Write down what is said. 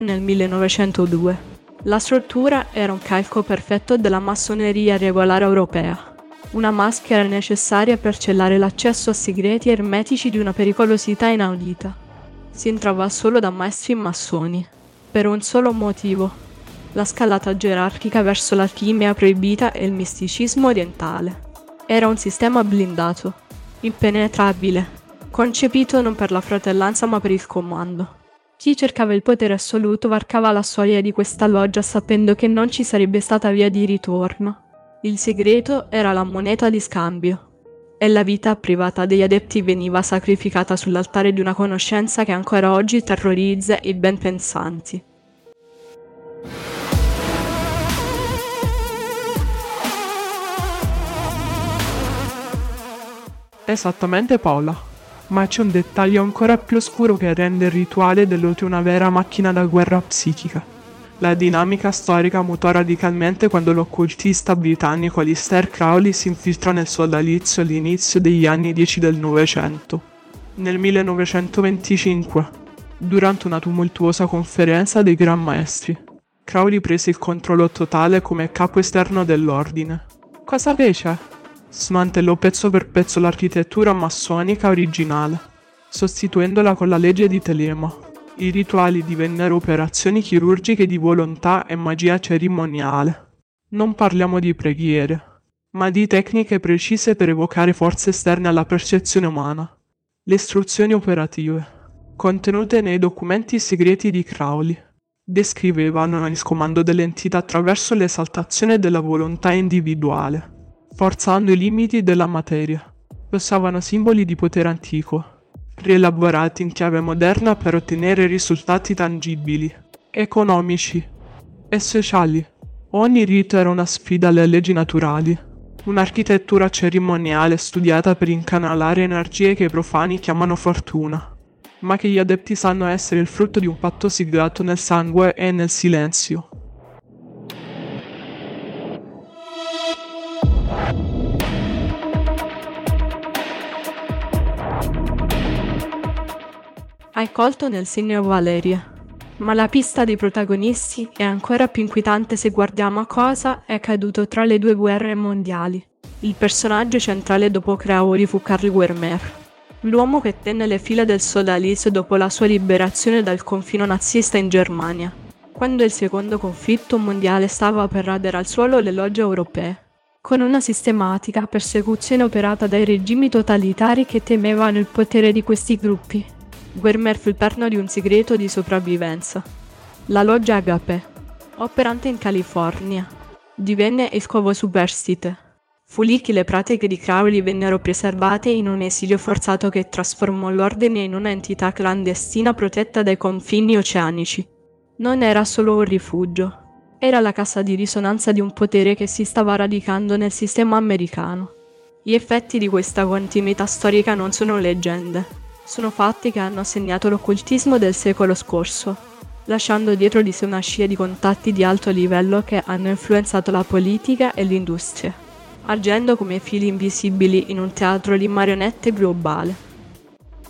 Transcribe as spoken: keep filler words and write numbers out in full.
nel millenovecentodue. La struttura era un calco perfetto della massoneria regolare europea, una maschera necessaria per cellare l'accesso a segreti ermetici di una pericolosità inaudita. Si entrava solo da maestri massoni, per un solo motivo: la scalata gerarchica verso l'alchimia proibita e il misticismo orientale. Era un sistema blindato, impenetrabile, concepito non per la fratellanza ma per il comando. Chi cercava il potere assoluto varcava la soglia di questa loggia sapendo che non ci sarebbe stata via di ritorno. Il segreto era la moneta di scambio, e la vita privata degli adepti veniva sacrificata sull'altare di una conoscenza che ancora oggi terrorizza i ben pensanti. Esattamente, Paola. Ma c'è un dettaglio ancora più oscuro che rende il rituale dell'Ote una vera macchina da guerra psichica. La dinamica storica mutò radicalmente quando l'occultista britannico Aleister Crowley si infiltrò nel sodalizio all'inizio degli anni dieci del Novecento. Nel millenovecentoventicinque, durante una tumultuosa conferenza dei Gran Maestri, Crowley prese il controllo totale come capo esterno dell'ordine. Cosa fece? Smantellò pezzo per pezzo l'architettura massonica originale, sostituendola con la legge di Telema. I rituali divennero operazioni chirurgiche di volontà e magia cerimoniale. Non parliamo di preghiere, ma di tecniche precise per evocare forze esterne alla percezione umana. Le istruzioni operative, contenute nei documenti segreti di Crowley, descrivevano il comando delle entità attraverso l'esaltazione della volontà individuale, forzando i limiti della materia. Usavano simboli di potere antico, rielaborati in chiave moderna per ottenere risultati tangibili, economici e sociali. Ogni rito era una sfida alle leggi naturali, un'architettura cerimoniale studiata per incanalare energie che i profani chiamano fortuna, ma che gli adepti sanno essere il frutto di un patto siglato nel sangue e nel silenzio. Hai colto nel segno Valeria, ma la pista dei protagonisti è ancora più inquietante se guardiamo a cosa è accaduto tra le due guerre mondiali. Il personaggio centrale dopo Crowley fu Karl Guermer, l'uomo che tenne le fila del sodalizio dopo la sua liberazione dal confino nazista in Germania, quando il secondo conflitto mondiale stava per radere al suolo le logge europee, con una sistematica persecuzione operata dai regimi totalitari che temevano il potere di questi gruppi. Guermer fu il perno di un segreto di sopravvivenza. La loggia Agape, operante in California, divenne il covo superstite. Fu lì che le pratiche di Crowley vennero preservate in un esilio forzato che trasformò l'ordine in una entità clandestina protetta dai confini oceanici. Non era solo un rifugio, era la cassa di risonanza di un potere che si stava radicando nel sistema americano. Gli effetti di questa continuità storica non sono leggende. Sono fatti che hanno segnato l'occultismo del secolo scorso, lasciando dietro di sé una scia di contatti di alto livello che hanno influenzato la politica e l'industria, agendo come fili invisibili in un teatro di marionette globale.